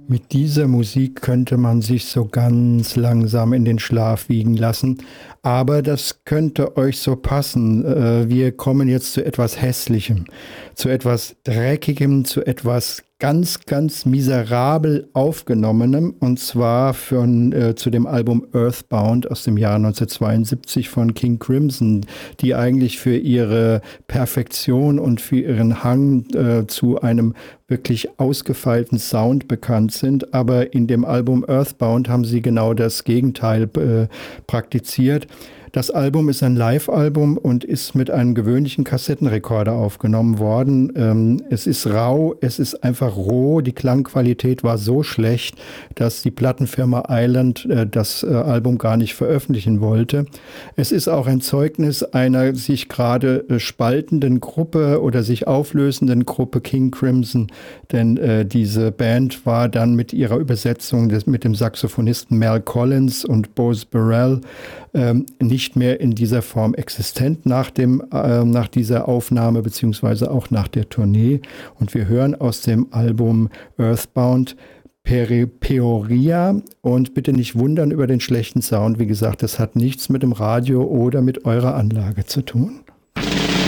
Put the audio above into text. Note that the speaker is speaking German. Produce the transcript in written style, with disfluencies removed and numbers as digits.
Mit dieser Musik könnte man sich so ganz langsam in den Schlaf wiegen lassen, aber das könnte euch so passen. Wir kommen jetzt zu etwas Hässlichem, zu etwas Dreckigem, zu etwas ganz, ganz miserabel aufgenommenem, und zwar zu dem Album Earthbound aus dem Jahr 1972 von King Crimson, die eigentlich für ihre Perfektion und für ihren Hang zu einem wirklich ausgefeilten Sound bekannt sind. Aber in dem Album Earthbound haben sie genau das Gegenteil praktiziert. Das Album ist ein Live-Album und ist mit einem gewöhnlichen Kassettenrekorder aufgenommen worden. Es ist rau, es ist einfach roh. Die Klangqualität war so schlecht, dass die Plattenfirma Island das Album gar nicht veröffentlichen wollte. Es ist auch ein Zeugnis einer sich gerade spaltenden Gruppe oder sich auflösenden Gruppe King Crimson, denn diese Band war dann mit ihrer Übersetzung mit dem Saxophonisten Mel Collins und Bose Burrell nicht mehr in dieser Form existent nach dieser Aufnahme beziehungsweise auch nach der Tournee. Und wir hören aus dem Album Earthbound Peoria, und bitte nicht wundern über den schlechten Sound. Wie gesagt, das hat nichts mit dem Radio oder mit eurer Anlage zu tun.